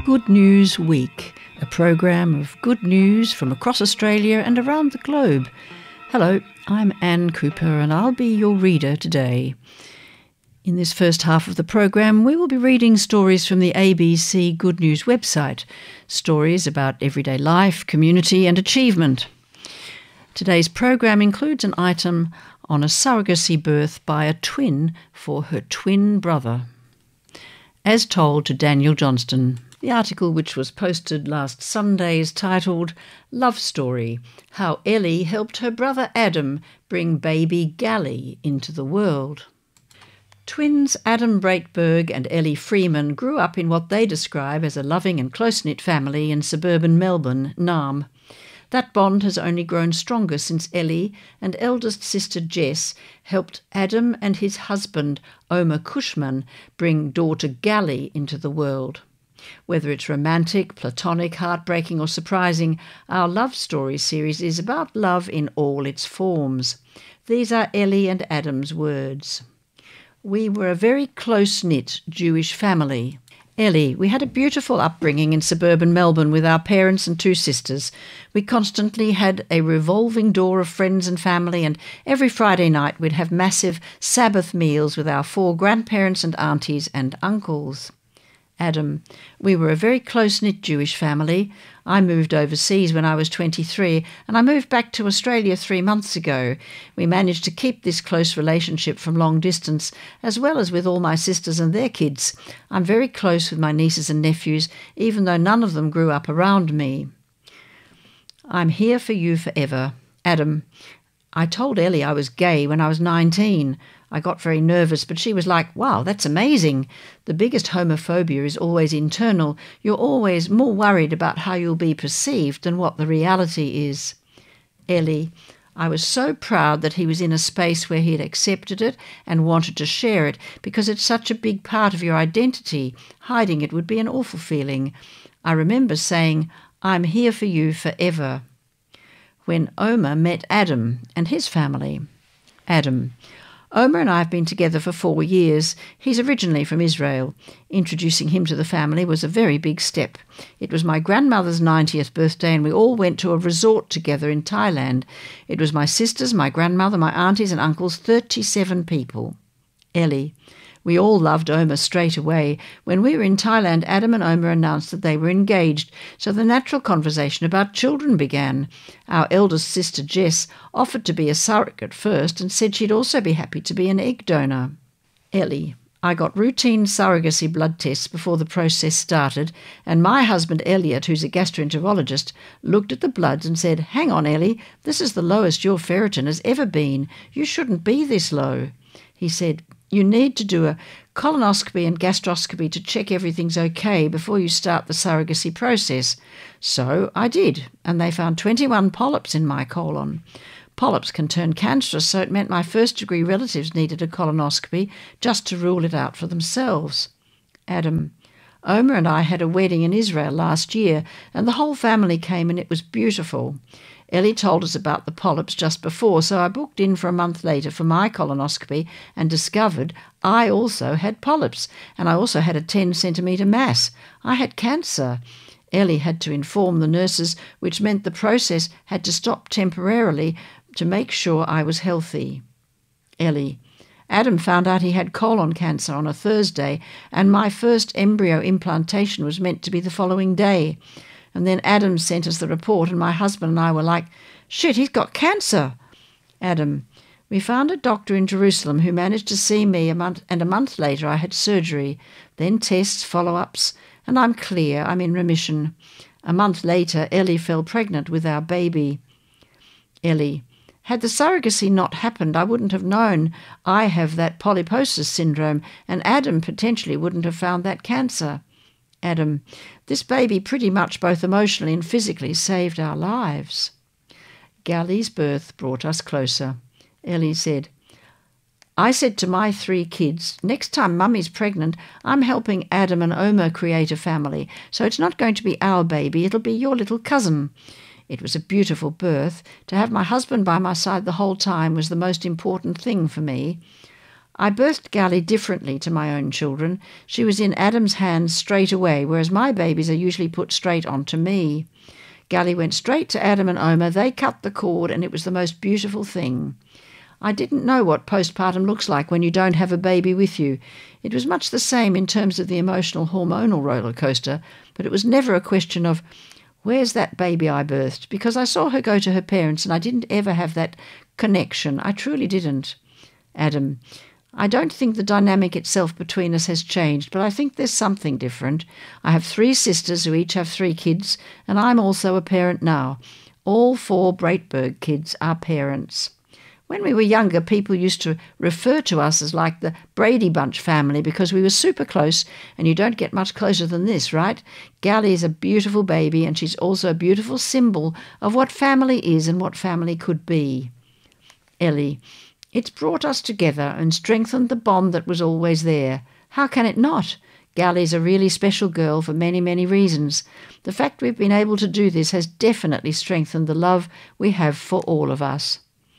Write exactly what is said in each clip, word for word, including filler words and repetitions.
Good News Week, a program of good news from across Australia and around the globe. Hello, I'm Anne Cooper and I'll be your reader today. In this first half of the program, we will be reading stories from the A B C Good News website, stories about everyday life, community and achievement. Today's program includes an item on a surrogacy birth by a twin for her twin brother. As told to Daniel Johnston, the article which was posted last Sunday is titled Love Story, How Ellie Helped Her Brother Adam Bring Baby Gally into the World. Twins Adam Breitberg and Ellie Freeman grew up in what they describe as a loving and close-knit family in suburban Melbourne, Naarm. That bond has only grown stronger since Ellie and eldest sister Jess helped Adam and his husband, Omer Cushman, bring daughter Gally into the world. Whether it's romantic, platonic, heartbreaking or surprising, our Love Story series is about love in all its forms. These are Ellie and Adam's words. We were a very close-knit Jewish family. Ellie, we had a beautiful upbringing in suburban Melbourne with our parents and two sisters. We constantly had a revolving door of friends and family, and every Friday night we'd have massive Sabbath meals with our four grandparents and aunties and uncles. Adam, we were a very close-knit Jewish family. I moved overseas when I was twenty-three, and I moved back to Australia three months ago. We managed to keep this close relationship from long distance, as well as with all my sisters and their kids. I'm very close with my nieces and nephews, even though none of them grew up around me. I'm here for you forever. Adam, I told Ellie I was gay when I was nineteen. I got very nervous, but she was like, wow, that's amazing. The biggest homophobia is always internal. You're always more worried about how you'll be perceived than what the reality is. Ellie, I was so proud that he was in a space where he had accepted it and wanted to share it, because it's such a big part of your identity. Hiding it would be an awful feeling. I remember saying, I'm here for you forever. When Omer met Adam and his family. Adam, Omer and I have been together for four years. He's originally from Israel. Introducing him to the family was a very big step. It was my grandmother's ninetieth birthday and we all went to a resort together in Thailand. It was my sisters, my grandmother, my aunties and uncles, thirty-seven people. Ellie, we all loved Omer straight away. When we were in Thailand, Adam and Omer announced that they were engaged, so the natural conversation about children began. Our eldest sister, Jess, offered to be a surrogate first and said she'd also be happy to be an egg donor. Ellie, I got routine surrogacy blood tests before the process started, and my husband Elliot, who's a gastroenterologist, looked at the bloods and said, hang on, Ellie, this is the lowest your ferritin has ever been. You shouldn't be this low. He said, you need to do a colonoscopy and gastroscopy to check everything's okay before you start the surrogacy process. So I did, and they found twenty-one polyps in my colon. Polyps can turn cancerous, so it meant my first-degree relatives needed a colonoscopy just to rule it out for themselves. Adam, Omer and I had a wedding in Israel last year, and the whole family came and it was beautiful. Ellie told us about the polyps just before, so I booked in for a month later for my colonoscopy and discovered I also had polyps, and I also had a ten centimetre mass. I had cancer. Ellie had to inform the nurses, which meant the process had to stop temporarily to make sure I was healthy. Ellie, Adam found out he had colon cancer on a Thursday, and my first embryo implantation was meant to be the following day. And then Adam sent us the report and my husband and I were like, shit, he's got cancer. Adam, we found a doctor in Jerusalem who managed to see me a month, and a month later I had surgery, then tests, follow-ups, and I'm clear, I'm in remission. A month later, Ellie fell pregnant with our baby. Ellie, had the surrogacy not happened, I wouldn't have known I have that polyposis syndrome, and Adam potentially wouldn't have found that cancer. Adam, this baby pretty much both emotionally and physically saved our lives. Gally's birth brought us closer. Ellie said, I said to my three kids, next time Mummy's pregnant, I'm helping Adam and Omer create a family, so it's not going to be our baby, it'll be your little cousin. It was a beautiful birth. To have my husband by my side the whole time was the most important thing for me. I birthed Gally differently to my own children. She was in Adam's hands straight away, whereas my babies are usually put straight onto me. Gally went straight to Adam and Oma. They cut the cord, and it was the most beautiful thing. I didn't know what postpartum looks like when you don't have a baby with you. It was much the same in terms of the emotional hormonal roller coaster, but it was never a question of, where's that baby I birthed? Because I saw her go to her parents, and I didn't ever have that connection. I truly didn't. Adam: I don't think the dynamic itself between us has changed, but I think there's something different. I have three sisters who each have three kids, and I'm also a parent now. All four Breitberg kids are parents. When we were younger, people used to refer to us as like the Brady Bunch family because we were super close, and you don't get much closer than this, right? Gally is a beautiful baby, and she's also a beautiful symbol of what family is and what family could be. Ellie: It's brought us together and strengthened the bond that was always there. How can it not? Gally's a really special girl for many, many reasons. The fact we've been able to do this has definitely strengthened the love we have for all of us.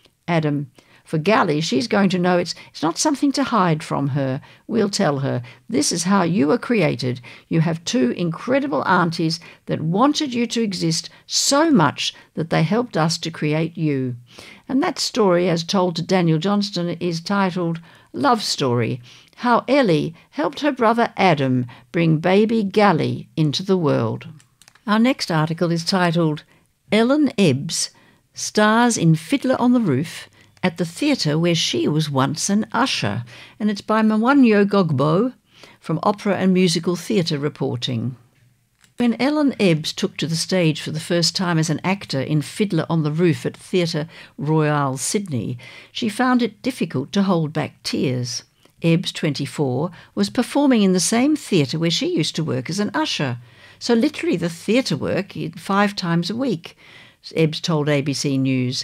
Adam: For Gally, she's going to know it's, it's not something to hide from her. We'll tell her. This is how you were created. You have two incredible aunties that wanted you to exist so much that they helped us to create you. And that story, as told to Daniel Johnston, is titled Love Story: How Ellie Helped Her Brother Adam Bring Baby Gally into the World. Our next article is titled Ellen Ebbs Stars in Fiddler on the Roof at the theatre where she was once an usher, and it's by Mwanyo Gogbo from Opera and Musical Theatre Reporting. When Ellen Ebbs took to the stage for the first time as an actor in Fiddler on the Roof at Theatre Royal Sydney, she found it difficult to hold back tears. Ebbs, twenty-four, was performing in the same theatre where she used to work as an usher, so literally the theatre work five times a week. Ebbs told A B C News,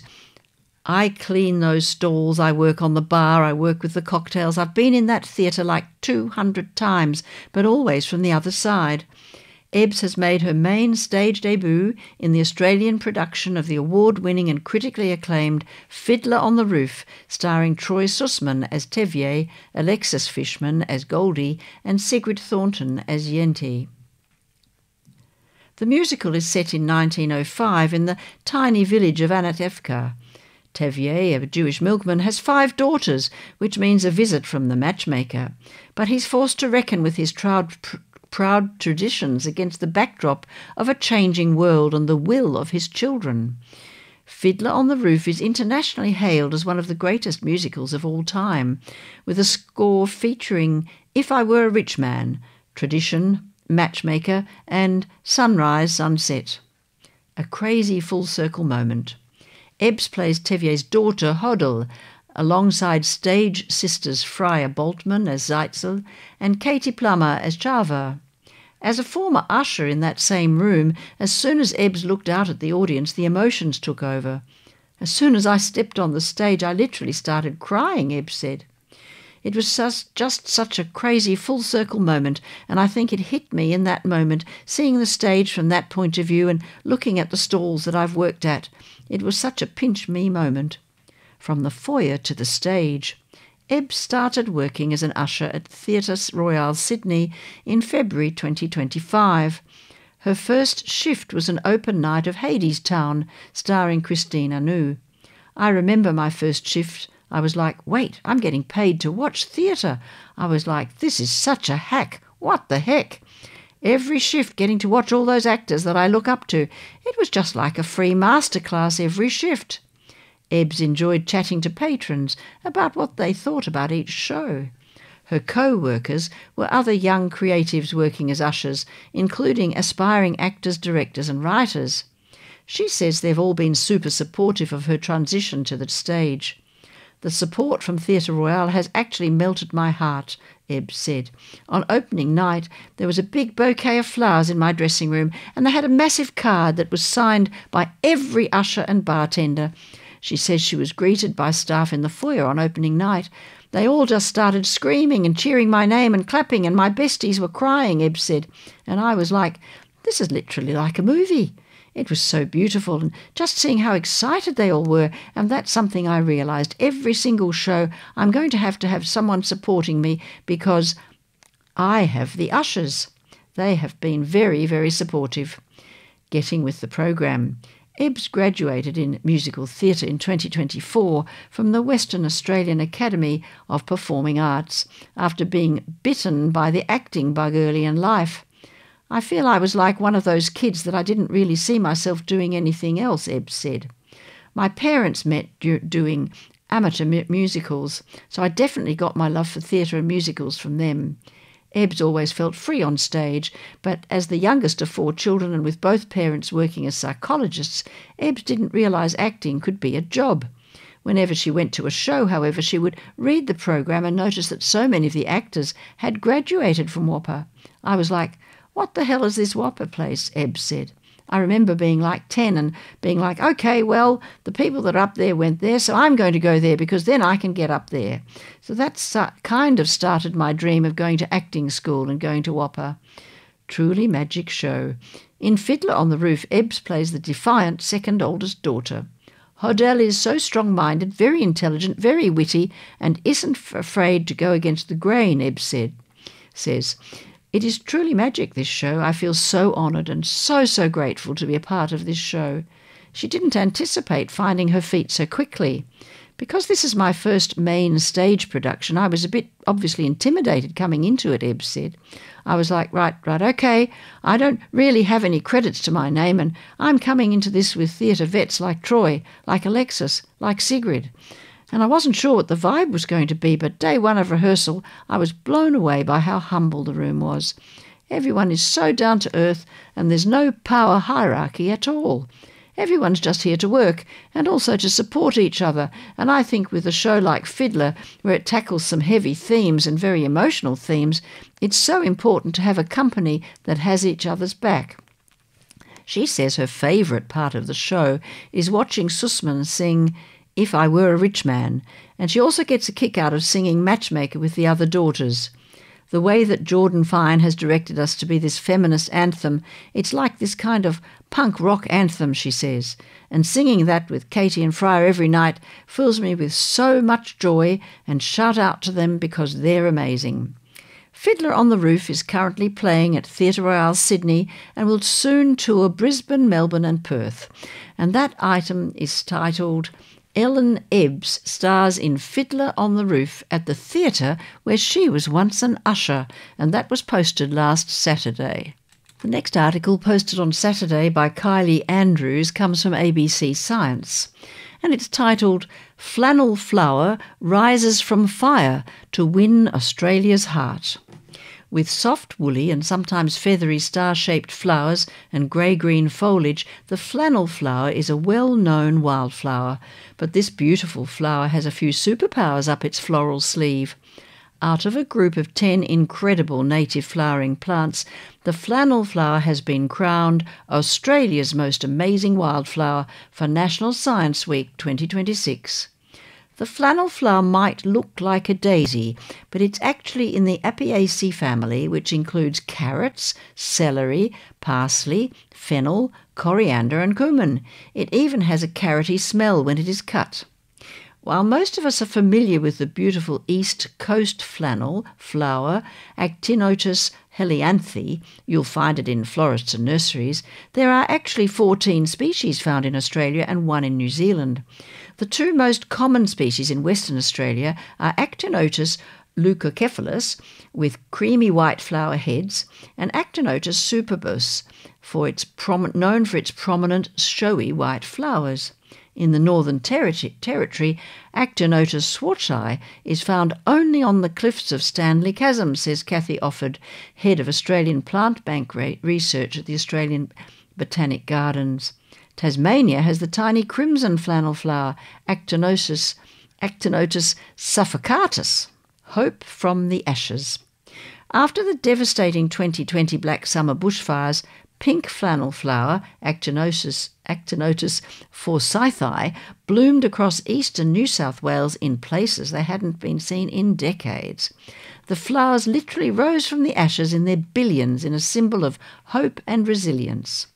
I clean those stalls, I work on the bar, I work with the cocktails. I've been in that theatre like two hundred times, but always from the other side. Ebbs has made her main stage debut in the Australian production of the award-winning and critically acclaimed Fiddler on the Roof, starring Troy Sussman as Tevier, Alexis Fishman as Goldie, and Sigrid Thornton as Yenti. The musical is set in nineteen oh five in the tiny village of Anatevka. Tevier, a Jewish milkman, has five daughters, which means a visit from the matchmaker. But he's forced to reckon with his proud, pr- proud traditions against the backdrop of a changing world and the will of his children. Fiddler on the Roof is internationally hailed as one of the greatest musicals of all time, with a score featuring If I Were a Rich Man, Tradition, Matchmaker, and Sunrise, Sunset. A crazy full-circle moment. Ebbs plays Tevye's daughter, Hodel, alongside stage sisters Freya Boltman as Zeitzel and Katie Plummer as Chava. As a former usher in that same room, as soon as Ebbs looked out at the audience, the emotions took over. As soon as I stepped on the stage, I literally started crying, Ebbs said. It was just such a crazy full-circle moment, and I think it hit me in that moment, seeing the stage from that point of view and looking at the stalls that I've worked at. It was such a pinch-me moment. From the foyer to the stage. Ebbs started working as an usher at Theatre Royal Sydney in February twenty twenty-five. Her first shift was an open night of Hadestown, starring Christine Anu. I remember my first shift. I was like, wait, I'm getting paid to watch theatre. I was like, this is such a hack. What the heck? Every shift getting to watch all those actors that I look up to. It was just like a free masterclass every shift. Ebbs enjoyed chatting to patrons about what they thought about each show. Her co-workers were other young creatives working as ushers, including aspiring actors, directors and writers. She says they've all been super supportive of her transition to the stage. The support from Theatre Royal has actually melted my heart, Ebbs said. On opening night, there was a big bouquet of flowers in my dressing room, and they had a massive card that was signed by every usher and bartender. She says she was greeted by staff in the foyer on opening night. They all just started screaming and cheering my name and clapping, and my besties were crying, Ebbs said. And I was like, this is literally like a movie. It was so beautiful, and just seeing how excited they all were, and that's something I realised. Every single show I'm going to have to have someone supporting me because I have the ushers. They have been very, very supportive. Getting with the program. Ebbs graduated in musical theatre in twenty twenty-four from the Western Australian Academy of Performing Arts after being bitten by the acting bug early in life. I feel I was like one of those kids that I didn't really see myself doing anything else, Ebbs said. My parents met do- doing amateur mu- musicals, so I definitely got my love for theatre and musicals from them. Ebbs always felt free on stage, but as the youngest of four children and with both parents working as psychologists, Ebbs didn't realise acting could be a job. Whenever she went to a show, however, she would read the program and notice that so many of the actors had graduated from Whopper. I was like, "What the hell is this Whopper place?" Ebbs said. I remember being like ten and being like, okay, well, the people that are up there went there, so I'm going to go there because then I can get up there. So that's uh, kind of started my dream of going to acting school and going to Whopper. Truly magic show. In Fiddler on the Roof, Ebbs plays the defiant second oldest daughter. Hodel is so strong-minded, very intelligent, very witty, and isn't f- afraid to go against the grain, Ebbs said, says. It is truly magic, this show. I feel so honoured and so, so grateful to be a part of this show. She didn't anticipate finding her feet so quickly. Because this is my first main stage production, I was a bit obviously intimidated coming into it, Ebbs said. I was like, right, right, okay, I don't really have any credits to my name, and I'm coming into this with theatre vets like Troy, like Alexis, like Sigrid. And I wasn't sure what the vibe was going to be, but day one of rehearsal, I was blown away by how humble the room was. Everyone is so down to earth, and there's no power hierarchy at all. Everyone's just here to work, and also to support each other, and I think with a show like Fiddler, where it tackles some heavy themes and very emotional themes, it's so important to have a company that has each other's back. She says her favourite part of the show is watching Sussman sing If I Were a Rich Man, and she also gets a kick out of singing Matchmaker with the other daughters. The way that Jordan Fine has directed us to be this feminist anthem, it's like this kind of punk rock anthem, she says, and singing that with Katie and Fryer every night fills me with so much joy, and shout out to them because they're amazing. Fiddler on the Roof is currently playing at Theatre Royale Sydney and will soon tour Brisbane, Melbourne and Perth, and that item is titled Ellen Ebbs stars in Fiddler on the Roof at the theatre where she was once an usher, and that was posted last Saturday. The next article, posted on Saturday by Kylie Andrews, comes from A B C Science, and it's titled Flannel Flower Rises from Fire to Win Australia's Heart. With soft, woolly and sometimes feathery star-shaped flowers and grey-green foliage, the flannel flower is a well-known wildflower, but this beautiful flower has a few superpowers up its floral sleeve. Out of a group of ten incredible native flowering plants, the flannel flower has been crowned Australia's most amazing wildflower for National Science Week twenty twenty-six. The flannel flower might look like a daisy, but it's actually in the Apiaceae family, which includes carrots, celery, parsley, fennel, coriander and cumin. It even has a carroty smell when it is cut. While most of us are familiar with the beautiful East Coast flannel flower, Actinotus helianthe, you'll find it in florists and nurseries, there are actually fourteen species found in Australia and one in New Zealand. The two most common species in Western Australia are Actinotus leucocephalus, with creamy white flower heads, and Actinotus superbus, for its prom- known for its prominent, showy white flowers. In the Northern Territory, territory Actinotus schwartzii is found only on the cliffs of Stanley Chasm, says Kathy Offord, head of Australian Plant Bank re- Research at the Australian Botanic Gardens. Tasmania has the tiny crimson flannel flower, Actinotus, Actinotus suffocatus. Hope from the ashes. After the devastating twenty twenty Black Summer bushfires, pink flannel flower, Actinotus, Actinotus forsythii, bloomed across eastern New South Wales in places they hadn't been seen in decades. The flowers literally rose from the ashes in their billions in a symbol of hope and resilience.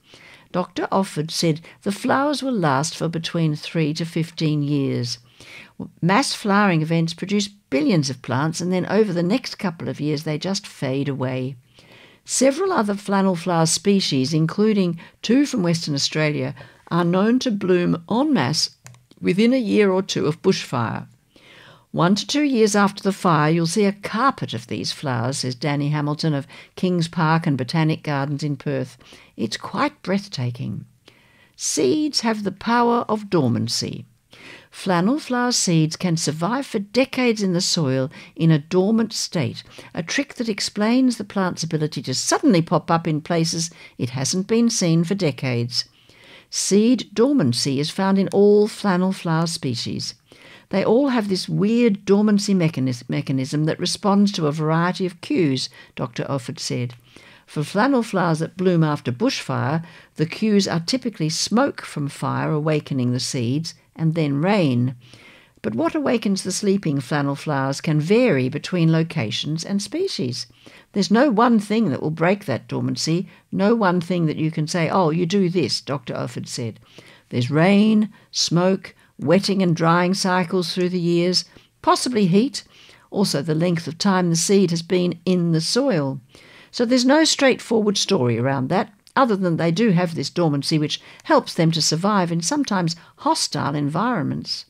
Doctor Offord said the flowers will last for between three to fifteen years. Mass flowering events produce billions of plants, and then over the next couple of years they just fade away. Several other flannel flower species, including two from Western Australia, are known to bloom en masse within a year or two of bushfire. One to two years after the fire, you'll see a carpet of these flowers, says Danny Hamilton of Kings Park and Botanic Gardens in Perth. It's quite breathtaking. Seeds have the power of dormancy. Flannel flower seeds can survive for decades in the soil in a dormant state, a trick that explains the plant's ability to suddenly pop up in places it hasn't been seen for decades. Seed dormancy is found in all flannel flower species. They all have this weird dormancy mechanism that responds to a variety of cues, Doctor Offord said. For flannel flowers that bloom after bushfire, the cues are typically smoke from fire awakening the seeds, and then rain. But what awakens the sleeping flannel flowers can vary between locations and species. There's no one thing that will break that dormancy, no one thing that you can say, oh, you do this, Doctor Offord said. There's rain, smoke, wetting and drying cycles through the years, possibly heat, also the length of time the seed has been in the soil. So there's no straightforward story around that, other than they do have this dormancy which helps them to survive in sometimes hostile environments.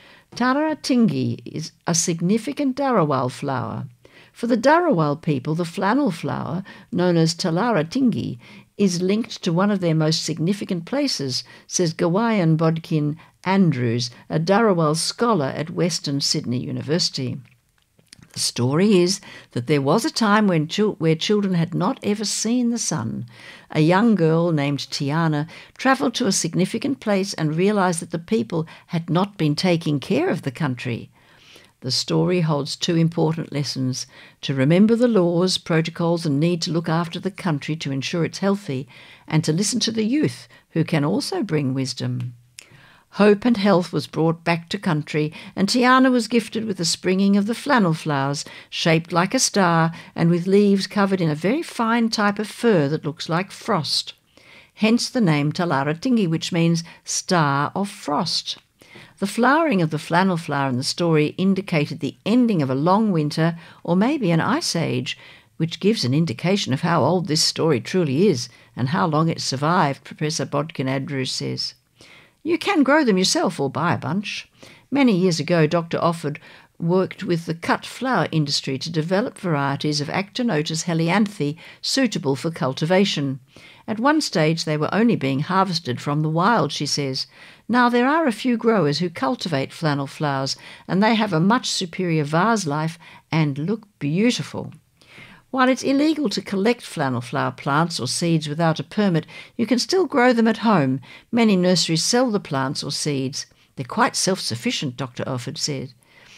Taratingi is a significant Darawal flower. For the Darawal people, the flannel flower, known as Talaratingi, is linked to one of their most significant places, says Gawayan Bodkin Andrews, a Darawal scholar at Western Sydney University. The story is that there was a time when chil- where children had not ever seen the sun. A young girl named Tiana travelled to a significant place and realised that the people had not been taking care of the country. The story holds two important lessons: to remember the laws, protocols and need to look after the country to ensure it's healthy, and to listen to the youth, who can also bring wisdom. Hope and health was brought back to country, and Tiana was gifted with the springing of the flannel flowers, shaped like a star and with leaves covered in a very fine type of fur that looks like frost. Hence the name Talaratingi, which means star of frost. The flowering of the flannel flower in the story indicated the ending of a long winter or maybe an ice age, which gives an indication of how old this story truly is and how long it survived, Professor Bodkin Andrews says. You can grow them yourself or buy a bunch. Many years ago, Doctor Offord worked with the cut flower industry to develop varieties of Actinotus helianthe suitable for cultivation. At one stage they were only being harvested from the wild, she says. Now there are a few growers who cultivate flannel flowers, and they have a much superior vase life and look beautiful. While it's illegal to collect flannel flower plants or seeds without a permit, you can still grow them at home. Many nurseries sell the plants or seeds. They're quite self-sufficient, Doctor Offord said.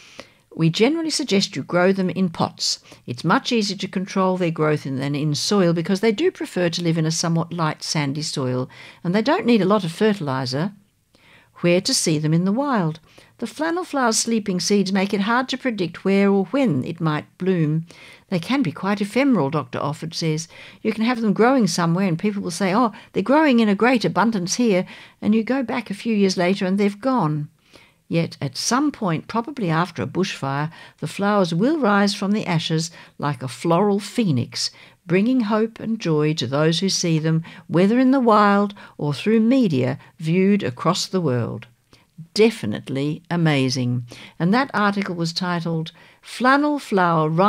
We generally suggest you grow them in pots. It's much easier to control their growth than in soil because they do prefer to live in a somewhat light sandy soil, and they don't need a lot of fertiliser. Where to see them in the wild? The flannel flower's sleeping seeds make it hard to predict where or when it might bloom. They can be quite ephemeral, Doctor Offord says. You can have them growing somewhere and people will say, oh, they're growing in a great abundance here, and you go back a few years later and they've gone. Yet at some point, probably after a bushfire, the flowers will rise from the ashes like a floral phoenix, bringing hope and joy to those who see them, whether in the wild or through media viewed across the world. Definitely amazing. And that article was titled Flannel Flower